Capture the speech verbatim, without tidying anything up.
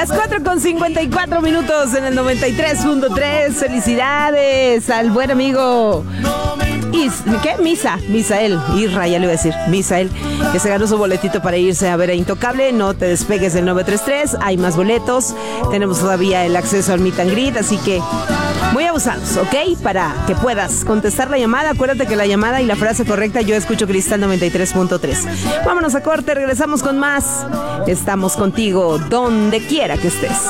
Las cuatro con cincuenta y cuatro minutos en el noventa y tres punto tres. Felicidades al buen amigo Is, ¿qué? Misa, Misael, Isra, ya le iba a decir, Misael, que se ganó su boletito para irse a ver a Intocable. No te despegues del nueve tres tres, hay más boletos, tenemos todavía el acceso al meet and greet, así que muy abusados, ¿ok? Para que puedas contestar la llamada. Acuérdate que la llamada y la frase correcta, yo escucho Cristal noventa y tres punto tres. Vámonos a corte, regresamos con más. Estamos contigo donde quiera que estés.